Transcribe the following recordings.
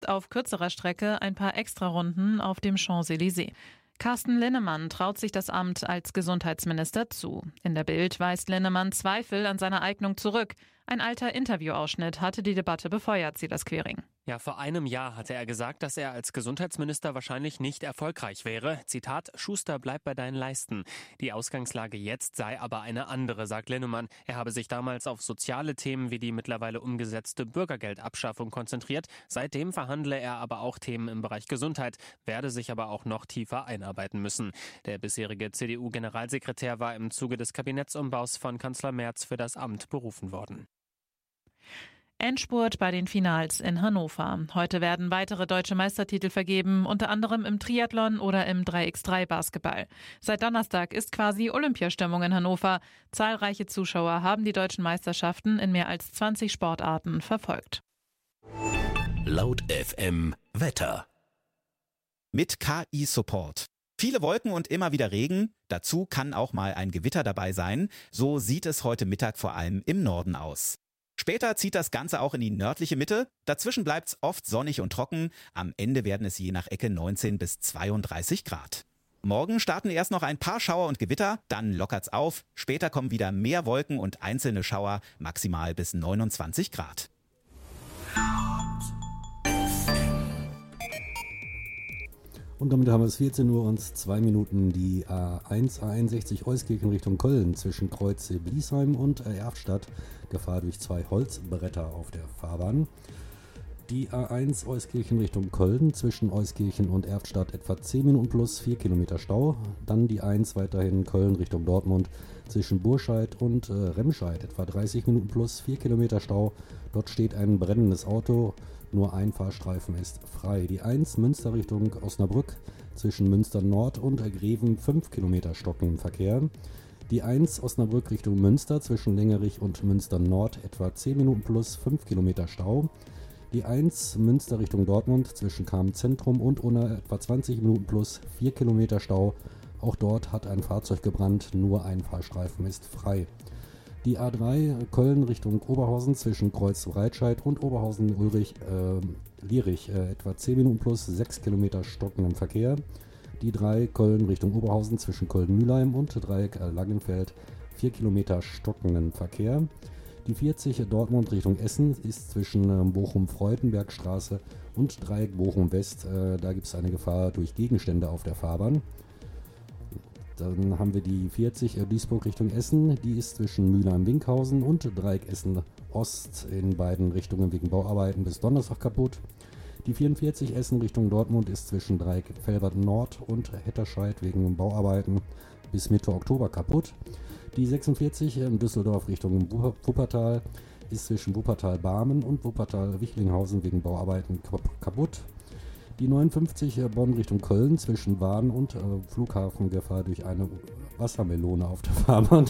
auf kürzerer Strecke ein paar Extrarunden auf dem Champs-Élysées. Carsten Linnemann traut sich das Amt als Gesundheitsminister zu. In der Bild weist Linnemann Zweifel an seiner Eignung zurück. Ein alter Interviewausschnitt hatte die Debatte befeuert, Silas Quering. Ja, vor einem Jahr hatte er gesagt, dass er als Gesundheitsminister wahrscheinlich nicht erfolgreich wäre. Zitat, Schuster, bleib bei deinen Leisten. Die Ausgangslage jetzt sei aber eine andere, sagt Linnemann. Er habe sich damals auf soziale Themen wie die mittlerweile umgesetzte Bürgergeldabschaffung konzentriert. Seitdem verhandle er aber auch Themen im Bereich Gesundheit, werde sich aber auch noch tiefer einarbeiten müssen. Der bisherige CDU-Generalsekretär war im Zuge des Kabinettsumbaus von Kanzler Merz für das Amt berufen worden. Endspurt bei den Finals in Hannover. Heute werden weitere deutsche Meistertitel vergeben, unter anderem im Triathlon oder im 3x3-Basketball. Seit Donnerstag ist quasi Olympiastimmung in Hannover. Zahlreiche Zuschauer haben die deutschen Meisterschaften in mehr als 20 Sportarten verfolgt. Laut FM Wetter. Mit KI-Support. Viele Wolken und immer wieder Regen. Dazu kann auch mal ein Gewitter dabei sein. So sieht es heute Mittag vor allem im Norden aus. Später zieht das Ganze auch in die nördliche Mitte. Dazwischen bleibt's oft sonnig und trocken. Am Ende werden es je nach Ecke 19 bis 32 Grad. Morgen starten erst noch ein paar Schauer und Gewitter, dann lockert's auf. Später kommen wieder mehr Wolken und einzelne Schauer, maximal bis 29 Grad. Und damit haben wir es 14 Uhr und 2 Minuten. Die A61 Euskirchen Richtung Köln zwischen Kreuz Bliesheim und Erftstadt. Gefahr durch 2 Holzbretter auf der Fahrbahn. Die A1 Euskirchen Richtung Köln zwischen Euskirchen und Erftstadt etwa 10 Minuten plus 4 Kilometer Stau. Dann die 1 weiterhin Köln Richtung Dortmund zwischen Burscheid und Remscheid etwa 30 Minuten plus 4 Kilometer Stau. Dort steht ein brennendes Auto. Nur ein Fahrstreifen ist frei. Die 1 Münster Richtung Osnabrück zwischen Münster Nord und Greven 5 Kilometer stocken im Verkehr. Die 1 Osnabrück Richtung Münster zwischen Längerich und Münster Nord etwa 10 Minuten plus 5 Kilometer Stau. Die 1 Münster Richtung Dortmund zwischen Cham Zentrum und Unna etwa 20 Minuten plus 4 Kilometer Stau. Auch dort hat ein Fahrzeug gebrannt, nur ein Fahrstreifen ist frei. Die A3 Köln Richtung Oberhausen zwischen Kreuz Breitscheid und Oberhausen-Lierich etwa 10 Minuten plus 6 Kilometer stocken im Verkehr. Die 3 Köln Richtung Oberhausen zwischen Köln-Mühlheim und Dreieck Langenfeld 4 Kilometer stockenden Verkehr. Die 40 Dortmund Richtung Essen ist zwischen Bochum-Freudenbergstraße und Dreieck Bochum-West. Da gibt es eine Gefahr durch Gegenstände auf der Fahrbahn. Dann haben wir die 40 Duisburg Richtung Essen, die ist zwischen Mülheim-Winkhausen und Dreieck Essen-Ost in beiden Richtungen wegen Bauarbeiten bis Donnerstag kaputt. Die 44 Essen Richtung Dortmund ist zwischen Dreieck Velbert Nord und Hetterscheid wegen Bauarbeiten bis Mitte Oktober kaputt. Die 46 in Düsseldorf Richtung Wuppertal ist zwischen Wuppertal-Barmen und Wuppertal-Wichlinghausen wegen Bauarbeiten kaputt. Die 59 Bonn Richtung Köln zwischen Bahn und Flughafen Gefahr durch eine Wassermelone auf der Fahrbahn.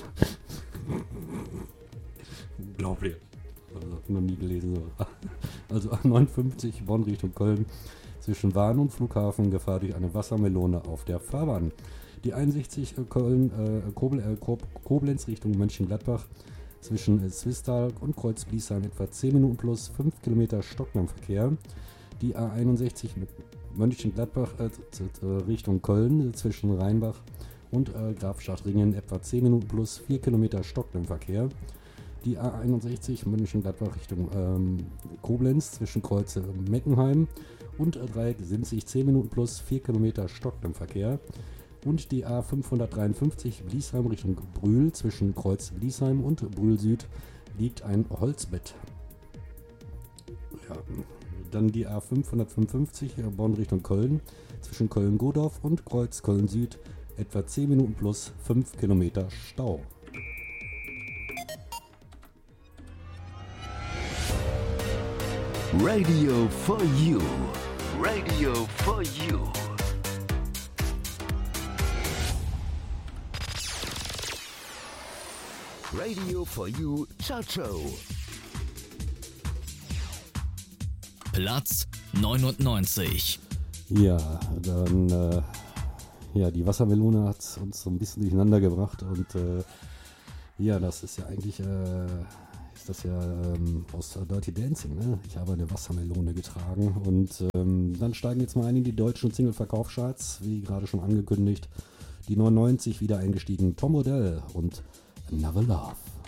Unglaublich. Also, noch nie gelesen. Also 59 Bonn Richtung Köln zwischen Bahn und Flughafen Gefahr durch eine Wassermelone auf der Fahrbahn. Die 61 Koblenz Richtung Mönchengladbach zwischen Zwistal und Kreuz Bliesheim etwa 10 Minuten plus 5 Kilometer stocken im Verkehr. Die A61 mit Mönchengladbach Richtung Köln zwischen Rheinbach und Grafstadtringen etwa 10 Minuten plus 4 Kilometer stocken im Verkehr. Die A61 Mönchengladbach Richtung Koblenz zwischen Kreuz Meckenheim und Dreieck Sinzig 10 Minuten plus 4 Kilometer stocken im Verkehr. Und die A553 Bliesheim Richtung Brühl zwischen Kreuz Bliesheim und Brühl Süd liegt ein Holzbett. Ja. Dann die A555 Bonn Richtung Köln zwischen Köln-Godorf und Kreuz Köln-Süd etwa 10 Minuten plus 5 Kilometer Stau. Radio for You. Radio for You. Radio for You Chartshow. Platz 99. Ja, dann die Wassermelone hat uns so ein bisschen durcheinander gebracht und ja, das ist ja eigentlich ist das ja aus Dirty Dancing, ne? Ich habe eine Wassermelone getragen. Und dann steigen jetzt mal ein in die deutschen Single-Verkaufscharts, wie gerade schon angekündigt. Die 99 wieder eingestiegen, Tom Odell und Another Love.